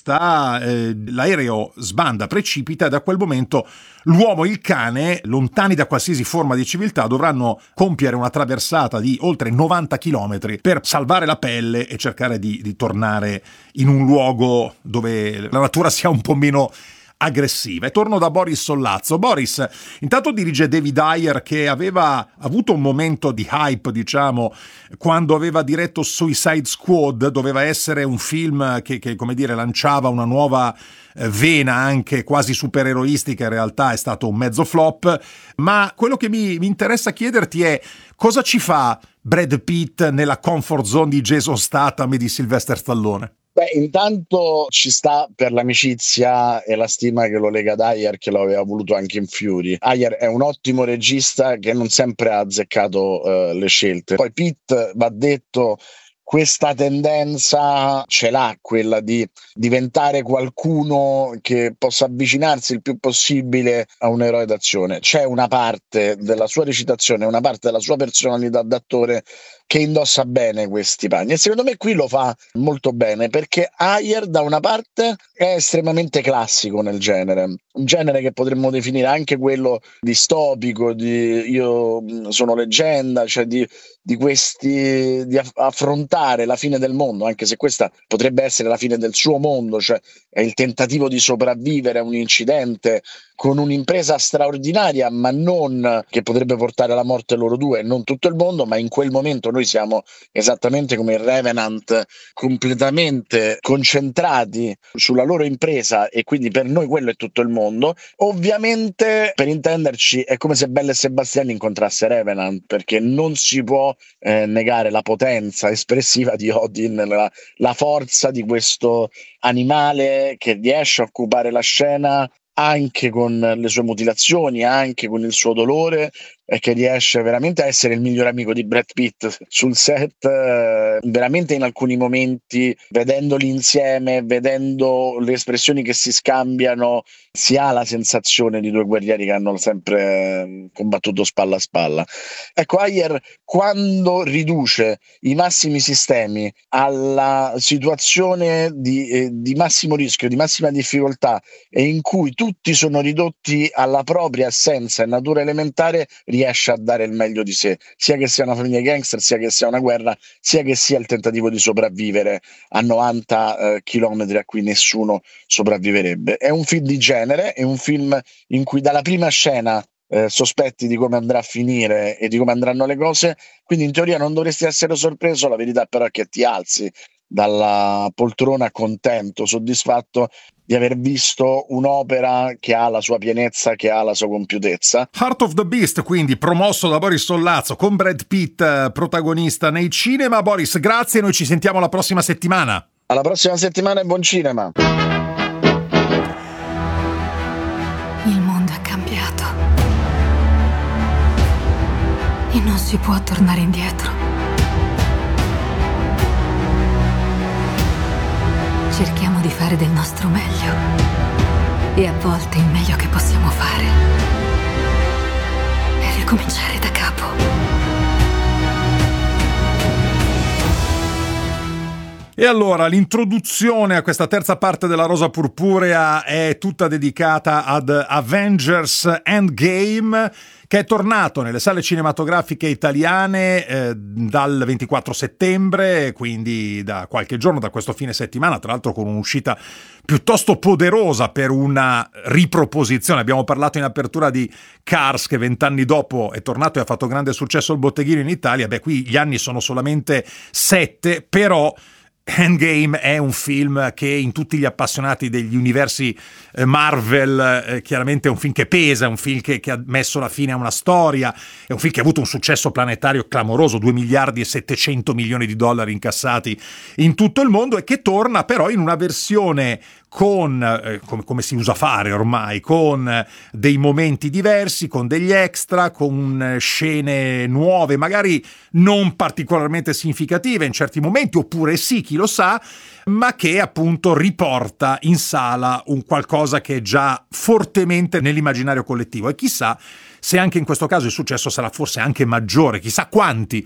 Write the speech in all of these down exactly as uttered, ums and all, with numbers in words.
costa, eh, l'aereo sbanda, precipita, e da quel momento l'uomo e il cane, lontani da qualsiasi forma di civiltà, dovranno compiere una traversata di oltre novanta chilometri per salvare la pelle e cercare di, di tornare in un luogo dove la natura sia un po' meno aggressiva. E torno da Boris Sollazzo. Boris, intanto dirige David Ayer, che aveva avuto un momento di hype, diciamo, quando aveva diretto Suicide Squad. Doveva essere un film che, che come dire, lanciava una nuova vena anche quasi supereroistica. In realtà è stato un mezzo flop, ma quello che mi, mi interessa chiederti è: cosa ci fa Brad Pitt nella comfort zone di Jason Statham e di Sylvester Stallone? Beh, intanto ci sta per l'amicizia e la stima che lo lega ad Ayer, che lo aveva voluto anche in Fury. Ayer è un ottimo regista che non sempre ha azzeccato uh, le scelte. Poi Pitt, va detto, questa tendenza ce l'ha, quella di diventare qualcuno che possa avvicinarsi il più possibile a un eroe d'azione. C'è una parte della sua recitazione, una parte della sua personalità d'attore che indossa bene questi panni, e secondo me qui lo fa molto bene, perché Ayer da una parte è estremamente classico nel genere, un genere che potremmo definire anche quello distopico, di io sono leggenda, cioè di, di questi di affrontare la fine del mondo, anche se questa potrebbe essere la fine del suo mondo, cioè è il tentativo di sopravvivere a un incidente con un'impresa straordinaria, ma non che potrebbe portare alla morte loro due, non tutto il mondo, ma in quel momento noi siamo esattamente come il Revenant, completamente concentrati sulla loro impresa, e quindi per noi quello è tutto il mondo. Ovviamente, per intenderci, è come se Belle e Sebastiani incontrasse Revenant, perché non si può eh, negare la potenza espressiva di Odin, la, la forza di questo animale che riesce a occupare la scena anche con le sue mutilazioni, anche con il suo dolore, e che riesce veramente a essere il miglior amico di Brad Pitt sul set. Eh, veramente in alcuni momenti, vedendoli insieme, vedendo le espressioni che si scambiano, si ha la sensazione di due guerrieri che hanno sempre eh, combattuto spalla a spalla. Ecco, Ayer, quando riduce i massimi sistemi alla situazione di, eh, di massimo rischio, di massima difficoltà, e in cui tutti sono ridotti alla propria essenza e natura elementare, riesce a dare il meglio di sé, sia che sia una famiglia gangster, sia che sia una guerra, sia che sia il tentativo di sopravvivere a novanta eh, chilometri a cui nessuno sopravviverebbe. È un film di genere, è un film in cui dalla prima scena eh, sospetti di come andrà a finire e di come andranno le cose, quindi in teoria non dovresti essere sorpreso. La verità però è che ti alzi dalla poltrona contento, soddisfatto di aver visto un'opera che ha la sua pienezza, che ha la sua compiutezza. Heart of the Beast, quindi, promosso da Boris Sollazzo, con Brad Pitt protagonista nei cinema. Boris, grazie, noi ci sentiamo la prossima settimana. Alla prossima settimana e buon cinema. Il mondo è cambiato e non si può tornare indietro. Cerchiamo di fare del nostro meglio, e a volte il meglio che possiamo fare è ricominciare da capo. E allora l'introduzione a questa terza parte della Rosa Purpurea è tutta dedicata ad Avengers Endgame, che è tornato nelle sale cinematografiche italiane eh, dal ventiquattro settembre, quindi da qualche giorno, da questo fine settimana, tra l'altro con un'uscita piuttosto poderosa per una riproposizione. Abbiamo parlato in apertura di Cars, che vent'anni dopo è tornato e ha fatto grande successo al botteghino in Italia. Beh, qui gli anni sono solamente sette, però Endgame è un film che in tutti gli appassionati degli universi eh, Marvel eh, chiaramente è un film che pesa, è un film che, che ha messo la fine a una storia, è un film che ha avuto un successo planetario clamoroso, due miliardi e settecento milioni di dollari incassati in tutto il mondo, e che torna però in una versione con, eh, come, come si usa fare ormai, con eh, dei momenti diversi, con degli extra, con eh, scene nuove, magari non particolarmente significative in certi momenti, oppure sì, chi lo sa, ma che appunto riporta in sala un qualcosa che è già fortemente nell'immaginario collettivo, e chissà se anche in questo caso il successo sarà forse anche maggiore, chissà quanti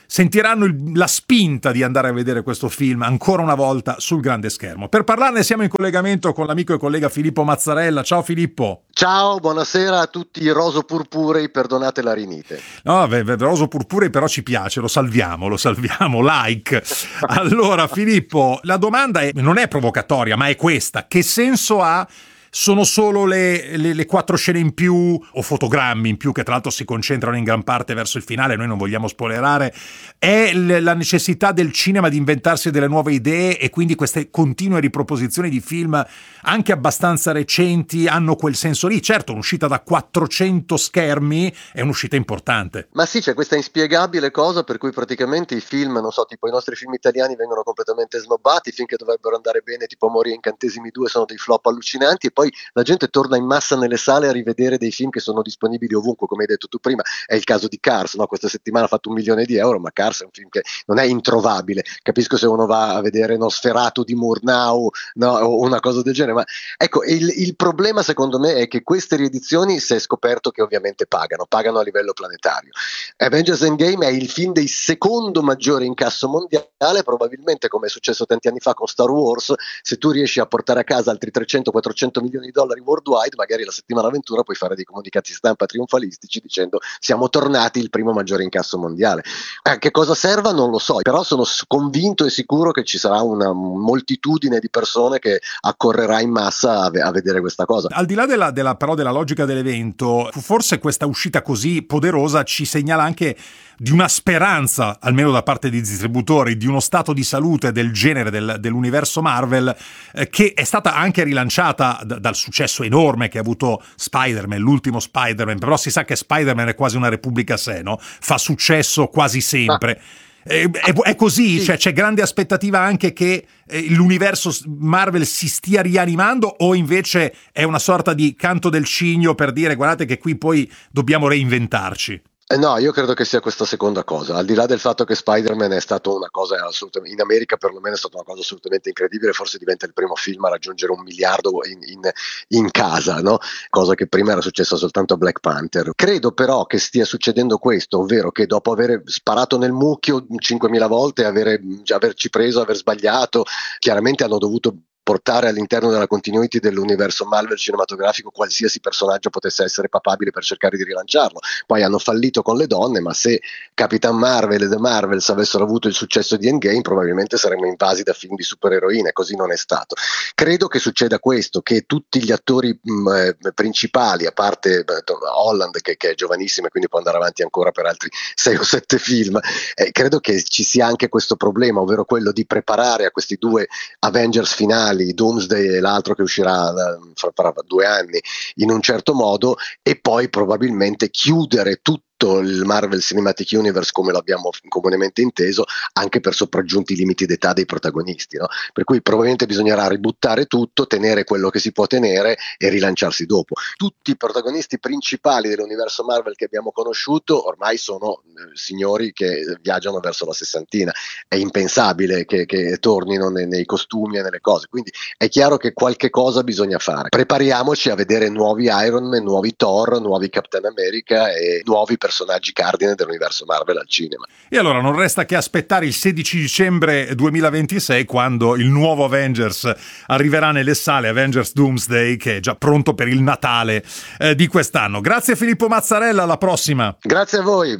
sentiranno il, la spinta di andare a vedere questo film ancora una volta sul grande schermo. Per parlarne siamo in collegamento con l'amico e collega Filippo Mazzarella. Ciao Filippo. Ciao, buonasera a tutti i roso purpurei, perdonate la rinite. No, roso purpurei però ci piace, lo salviamo, lo salviamo, like. Allora Filippo, la domanda è, non è provocatoria, ma è questa: che senso ha? Sono solo le, le, le quattro scene in più o fotogrammi in più, che tra l'altro si concentrano in gran parte verso il finale, noi non vogliamo spoilerare, è l- la necessità del cinema di inventarsi delle nuove idee, e quindi queste continue riproposizioni di film anche abbastanza recenti hanno quel senso lì. Certo, un'uscita da quattrocento schermi è un'uscita importante. Ma sì, c'è questa inspiegabile cosa per cui praticamente i film, non so, tipo i nostri film italiani vengono completamente snobbati, finché dovrebbero andare bene, tipo Amori e Incantesimi due, sono dei flop allucinanti, e poi la gente torna in massa nelle sale a rivedere dei film che sono disponibili ovunque, come hai detto tu prima. È il caso di Cars, no? Questa settimana ha fatto un milione di euro, ma Cars è un film che non è introvabile. Capisco se uno va a vedere Nosferatu di Murnau, no? O una cosa del genere, ma ecco, il, il problema secondo me è che queste riedizioni si è scoperto che ovviamente pagano, pagano a livello planetario. Avengers Endgame è il film dei secondo maggiore incasso mondiale, probabilmente come è successo tanti anni fa con Star Wars. Se tu riesci a portare a casa altri trecento quattrocento milioni di dollari worldwide, magari la settimana ventura puoi fare dei comunicati stampa trionfalistici dicendo siamo tornati il primo maggiore incasso mondiale. A che cosa serva non lo so, però sono convinto e sicuro che ci sarà una moltitudine di persone che accorrerà in massa a, a vedere questa cosa. Al di là della, della, però della logica dell'evento, forse questa uscita così poderosa ci segnala anche di una speranza, almeno da parte di distributori, di uno stato di salute del genere del, dell'universo Marvel, eh, che è stata anche rilanciata d- dal successo enorme che ha avuto Spider-Man, l'ultimo Spider-Man, però si sa che Spider-Man è quasi una repubblica a sé, no? Fa successo quasi sempre. Ma... È, è, è così, sì. Cioè c'è grande aspettativa anche che eh, l'universo Marvel si stia rianimando, o invece è una sorta di canto del cigno per dire guardate che qui poi dobbiamo reinventarci? Eh no, io credo che sia questa seconda cosa, al di là del fatto che Spider-Man è stato una cosa assolutamente, in America perlomeno è stata una cosa assolutamente incredibile, forse diventa il primo film a raggiungere un miliardo in, in, in casa, no? Cosa che prima era successa soltanto a Black Panther. Credo però che stia succedendo questo, ovvero che dopo aver sparato nel mucchio cinquemila volte, avere, averci preso, aver sbagliato, chiaramente hanno dovuto portare all'interno della continuity dell'universo Marvel cinematografico qualsiasi personaggio potesse essere papabile per cercare di rilanciarlo. Poi hanno fallito con le donne, ma se Capitan Marvel e The Marvels avessero avuto il successo di Endgame probabilmente saremmo invasi da film di supereroine, così non è stato. Credo che succeda questo, che tutti gli attori mh, principali, a parte beh, Holland che, che è giovanissima e quindi può andare avanti ancora per altri sei o sette film, eh, credo che ci sia anche questo problema, ovvero quello di preparare a questi due Avengers finali, Doomsday e l'altro che uscirà fra, fra due anni, in un certo modo, e poi probabilmente chiudere tutto il Marvel Cinematic Universe come l'abbiamo comunemente inteso, anche per sopraggiunti limiti d'età dei protagonisti, no? Per cui probabilmente bisognerà ributtare tutto, tenere quello che si può tenere e rilanciarsi dopo. Tutti i protagonisti principali dell'universo Marvel che abbiamo conosciuto ormai sono eh, signori che viaggiano verso la sessantina, è impensabile che, che tornino nei, nei costumi e nelle cose, quindi è chiaro che qualche cosa bisogna fare. Prepariamoci a vedere nuovi Iron Man, nuovi Thor, nuovi Captain America e nuovi personaggi cardine dell'universo Marvel al cinema. E allora non resta che aspettare il sedici dicembre duemilaventisei, quando il nuovo Avengers arriverà nelle sale, Avengers Doomsday, che è già pronto per il Natale eh, di quest'anno. Grazie Filippo Mazzarella, alla prossima. Grazie a voi.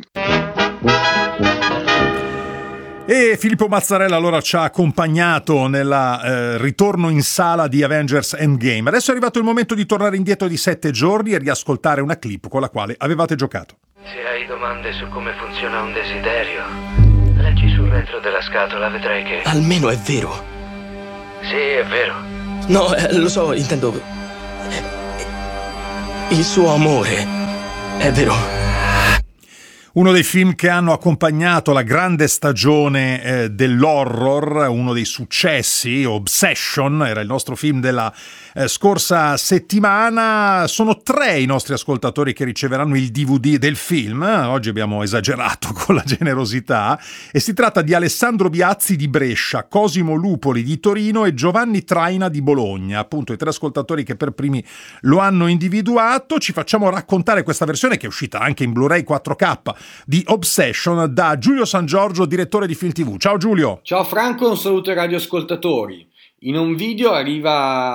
E Filippo Mazzarella allora ci ha accompagnato nel eh, ritorno in sala di Avengers Endgame. Adesso è arrivato il momento di tornare indietro di sette giorni e riascoltare una clip con la quale avevate giocato. Se hai domande su come funziona un desiderio, leggi sul retro della scatola, vedrai che... Almeno è vero. Sì, è vero. No, eh, lo so, intendo... Il suo amore. È vero. Uno dei film che hanno accompagnato la grande stagione eh, dell'horror, uno dei successi, Obsession, era il nostro film della eh, scorsa settimana. Sono tre i nostri ascoltatori che riceveranno il D V D del film, oggi abbiamo esagerato con la generosità, e si tratta di Alessandro Biazzi di Brescia, Cosimo Lupoli di Torino e Giovanni Traina di Bologna, appunto i tre ascoltatori che per primi lo hanno individuato. Ci facciamo raccontare questa versione, che è uscita anche in Blu-ray quattro K, di Obsession da Giulio San Giorgio, direttore di Film tivù. Ciao Giulio. Ciao Franco, un saluto ai radioascoltatori. In un video arriva